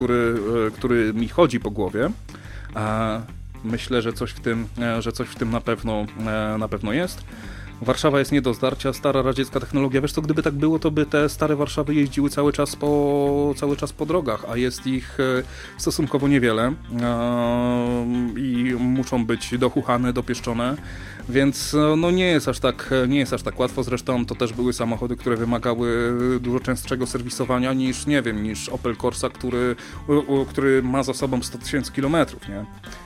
który mi chodzi po głowie. Myślę, że coś w tym na pewno jest. Warszawa jest nie do zdarcia, stara radziecka technologia. Wiesz co, gdyby tak było, to by te stare Warszawy jeździły cały czas po drogach, a jest ich stosunkowo niewiele i muszą być dochuchane, dopieszczone, więc no nie jest aż tak łatwo. Zresztą to też były samochody, które wymagały dużo częstszego serwisowania niż Opel Corsa, który ma za sobą 100 000 kilometrów, nie?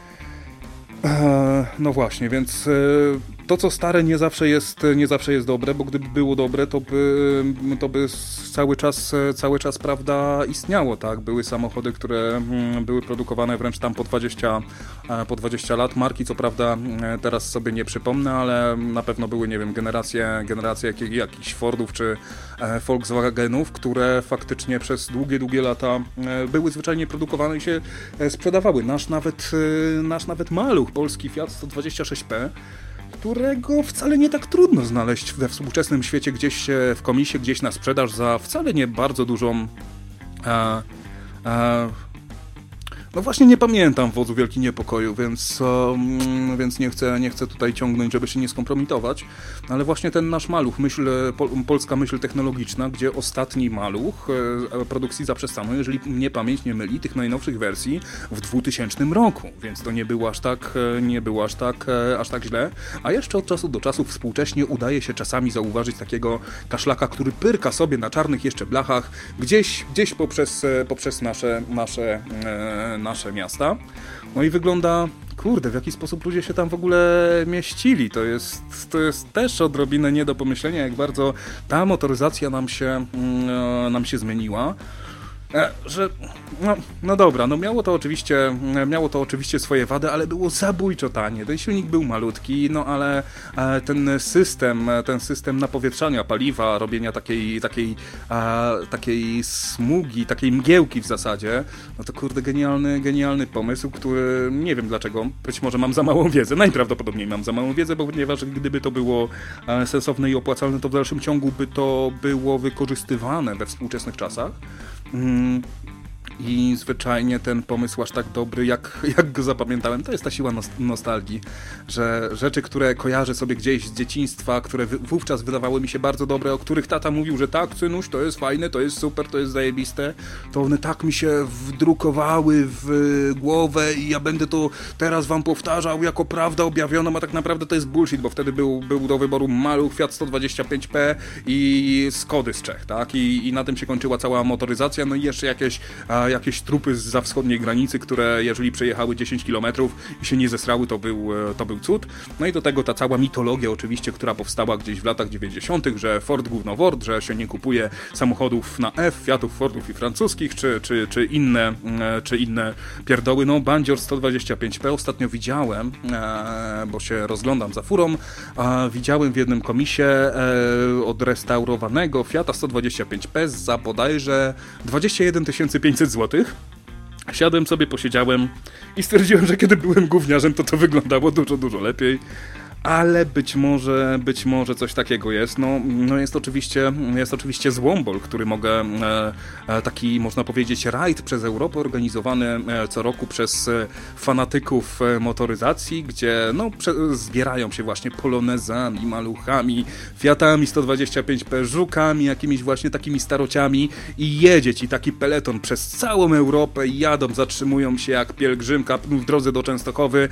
No właśnie, więc to co stare nie zawsze jest dobre, bo gdyby było dobre, to by cały czas prawda istniało, tak? Były samochody, które były produkowane wręcz tam po 20 lat. Marki co prawda teraz sobie nie przypomnę, ale na pewno były, nie wiem, generacje jakichś Fordów czy Volkswagenów, które faktycznie przez długie lata były zwyczajnie produkowane i się sprzedawały. Nasz nawet maluch, polski Fiat 126P, którego wcale nie tak trudno znaleźć we współczesnym świecie gdzieś w komisie, gdzieś na sprzedaż za wcale nie bardzo dużą... No właśnie nie pamiętam Wodzu Wielki Niepokoju, więc nie chcę tutaj ciągnąć, żeby się nie skompromitować, ale właśnie ten nasz maluch, polska myśl technologiczna, gdzie ostatni maluch produkcji zaprzestano, jeżeli mnie pamięć nie myli, tych najnowszych wersji w 2000 roku, więc to nie było aż tak źle, a jeszcze od czasu do czasu współcześnie udaje się czasami zauważyć takiego kaszlaka, który pyrka sobie na czarnych jeszcze blachach gdzieś poprzez nasze miasta. No i wygląda, kurde, w jaki sposób ludzie się tam w ogóle mieścili. To jest też odrobinę nie do pomyślenia, jak bardzo ta motoryzacja nam się zmieniła. No dobra, no miało to oczywiście swoje wady, ale było zabójczo tanie. Ten silnik był malutki, no ale ten system napowietrzania paliwa, robienia takiej smugi, takiej mgiełki w zasadzie, no to kurde genialny pomysł, który nie wiem dlaczego, być może mam za małą wiedzę, najprawdopodobniej mam za małą wiedzę, bo ponieważ gdyby to było sensowne i opłacalne, to w dalszym ciągu by to było wykorzystywane we współczesnych czasach. I zwyczajnie ten pomysł aż tak dobry, jak go zapamiętałem, to jest ta siła nostalgii, że rzeczy, które kojarzę sobie gdzieś z dzieciństwa, które wówczas wydawały mi się bardzo dobre, o których tata mówił, że tak, synuś, to jest fajne, to jest super, to jest zajebiste, to one tak mi się wdrukowały w głowę i ja będę to teraz wam powtarzał jako prawdę objawioną, a tak naprawdę to jest bullshit, bo wtedy był do wyboru maluch Fiat 125P i Skody z Czech, tak? I na tym się kończyła cała motoryzacja, no i jeszcze jakieś trupy zza wschodniej granicy, które jeżeli przejechały 10 km i się nie zesrały, to był cud. No i do tego ta cała mitologia oczywiście, która powstała gdzieś w latach 90., że Ford gówno Word, że się nie kupuje samochodów na F, Fiatów, Fordów i francuskich, czy inne pierdoły. No Bandzior 125P ostatnio widziałem, bo się rozglądam za furą, widziałem w jednym komisie odrestaurowanego Fiata 125P za bodajże 21 500 złotych. Siadłem sobie, posiedziałem i stwierdziłem, że kiedy byłem gówniarzem, to wyglądało dużo lepiej. Ale być może coś takiego jest. No jest oczywiście Złombol, który mogę taki, można powiedzieć, rajd przez Europę organizowany co roku przez fanatyków motoryzacji, gdzie zbierają się właśnie polonezami, maluchami, Fiatami 125P, Żukami, jakimiś właśnie takimi starociami i jedzie ci taki peleton przez całą Europę i jadą, zatrzymują się jak pielgrzymka w drodze do Częstochowy,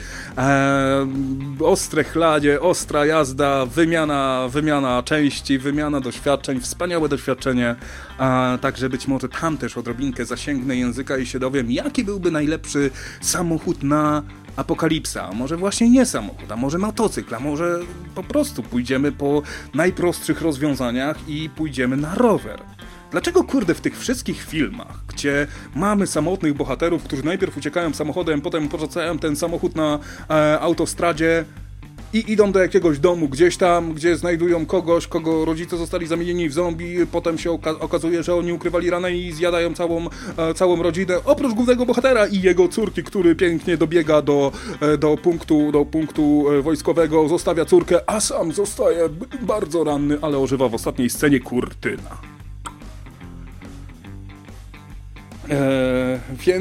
ostre chlady, ostra jazda, wymiana części, wymiana doświadczeń, wspaniałe doświadczenie, także być może tam też odrobinkę zasięgnę języka i się dowiem, jaki byłby najlepszy samochód na apokalipsa, a może właśnie nie samochód, a może motocykl, a może po prostu pójdziemy po najprostszych rozwiązaniach i pójdziemy na rower. Dlaczego, kurde, w tych wszystkich filmach, gdzie mamy samotnych bohaterów, którzy najpierw uciekają samochodem, potem porzucają ten samochód na autostradzie i idą do jakiegoś domu gdzieś tam, gdzie znajdują kogoś, kogo rodzice zostali zamienieni w zombie, potem się okazuje, że oni ukrywali ranę i zjadają całą rodzinę, oprócz głównego bohatera i jego córki, który pięknie dobiega do punktu wojskowego, zostawia córkę, a sam zostaje bardzo ranny, ale ożywa w ostatniej scenie Kurtyna. Więc